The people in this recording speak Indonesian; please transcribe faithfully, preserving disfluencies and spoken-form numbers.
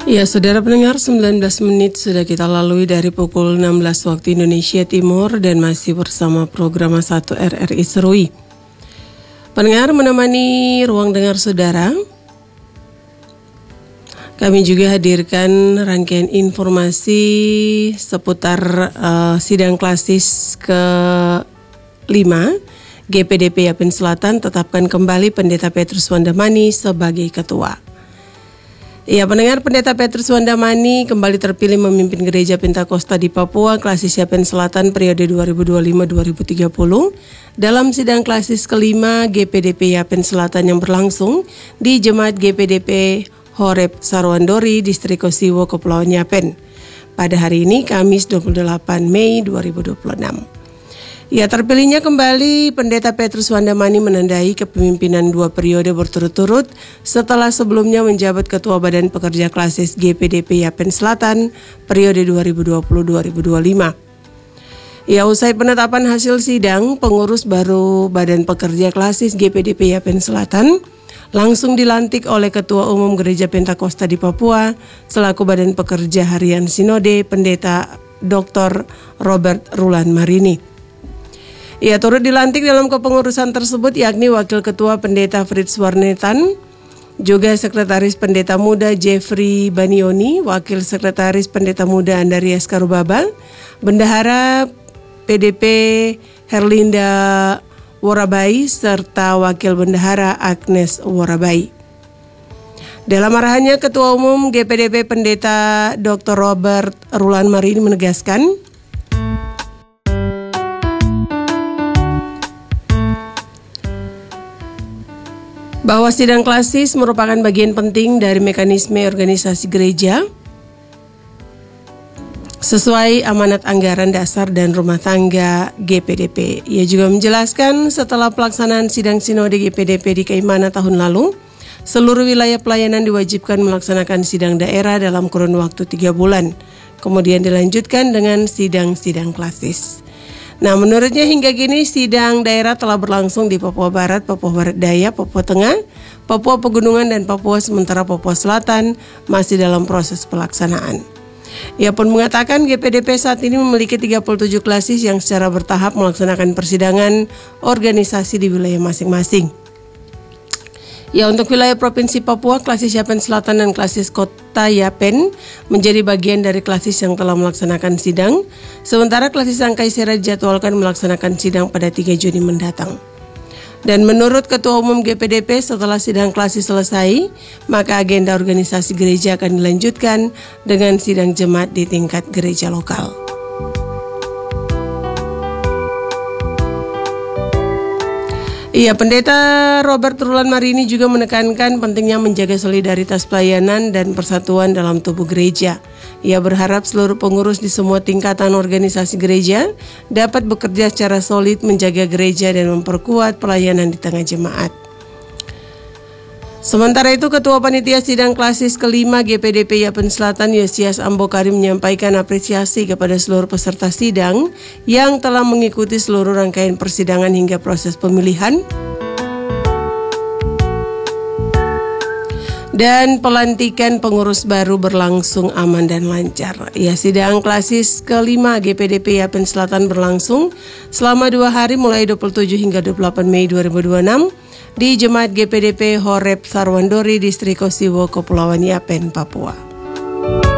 Ya, saudara pendengar, sembilan belas menit sudah kita lalui dari pukul enam belas waktu Indonesia Timur dan masih bersama program satu R R I Serui. Pendengar menemani ruang dengar saudara. Kami juga hadirkan rangkaian informasi seputar uh, sidang klasis ke lima G P D P Yapen Selatan tetapkan kembali Pendeta Petrus Wandamani sebagai ketua. Ya, pendengar, Pendeta Petrus Wandamani kembali terpilih memimpin Gereja Pentakosta di Papua Klasis Yapen Selatan periode dua ribu dua puluh lima sampai dua ribu tiga puluh dalam sidang klasis kelima G P D P Yapen Selatan yang berlangsung di Jemaat G P D P Horeb Sarwandori, Distrik Osiwo, Kepulauan Yapen pada hari ini Kamis dua puluh delapan Mei dua ribu dua puluh enam. Ya, terpilihnya kembali Pendeta Petrus Wandamani menandai kepemimpinan dua periode berturut-turut setelah sebelumnya menjabat Ketua Badan Pekerja Klasis G P D P Yapen Selatan periode dua ribu dua puluh sampai dua ribu dua puluh lima. Ya, usai penetapan hasil sidang, pengurus baru Badan Pekerja Klasis G P D P Yapen Selatan langsung dilantik oleh Ketua Umum Gereja Pentakosta di Papua selaku Badan Pekerja Harian Sinode, Pendeta Doktor Robert Rulan Marini. Ia turut dilantik dalam kepengurusan tersebut yakni Wakil Ketua Pendeta Fritz Warnetan, juga Sekretaris Pendeta Muda Jeffrey Banioni, Wakil Sekretaris Pendeta Muda Andarias Karubaba, Bendahara P D P Herlinda Worabai, serta Wakil Bendahara Agnes Worabai. Dalam arahannya, Ketua Umum G P D P Pendeta Doktor Robert Rulan Marini menegaskan, bahwa sidang klasis merupakan bagian penting dari mekanisme organisasi gereja sesuai amanat anggaran dasar dan rumah tangga G P D P. Ia juga menjelaskan setelah pelaksanaan sidang sinode G P D P di Kaimana tahun lalu, seluruh wilayah pelayanan diwajibkan melaksanakan sidang daerah dalam kurun waktu tiga bulan. Kemudian dilanjutkan dengan sidang-sidang klasis. Nah, menurutnya hingga kini sidang daerah telah berlangsung di Papua Barat, Papua Barat Daya, Papua Tengah, Papua Pegunungan, dan Papua, sementara Papua Selatan masih dalam proses pelaksanaan. Ia pun mengatakan G P D P saat ini memiliki tiga puluh tujuh klasis yang secara bertahap melaksanakan persidangan organisasi di wilayah masing-masing. Ya, untuk wilayah Provinsi Papua, klasis Yapen Selatan dan klasis Kota Yapen menjadi bagian dari klasis yang telah melaksanakan sidang, sementara klasis Angkai Sera dijadwalkan melaksanakan sidang pada tiga Juni mendatang. Dan menurut Ketua Umum G P D P, setelah sidang klasis selesai, maka agenda organisasi gereja akan dilanjutkan dengan sidang jemaat di tingkat gereja lokal. Iya, Pendeta Robert Rulan Marini juga menekankan pentingnya menjaga solidaritas pelayanan dan persatuan dalam tubuh gereja. Ia berharap seluruh pengurus di semua tingkatan organisasi gereja dapat bekerja secara solid menjaga gereja dan memperkuat pelayanan di tengah jemaat. Sementara itu, Ketua Panitia Sidang Klasis kelima G P D P Yapen Selatan Yosias Ambokari menyampaikan apresiasi kepada seluruh peserta sidang yang telah mengikuti seluruh rangkaian persidangan hingga proses pemilihan dan pelantikan pengurus baru berlangsung aman dan lancar. Ya, sidang klasis kelima G P D P Yapen Selatan berlangsung selama dua hari mulai dua puluh tujuh hingga dua puluh delapan Mei dua ribu dua puluh enam di Jemaat G P D P Horeb Sarwandori, Distrik Osiwo, Kepulauan Yapen, Papua.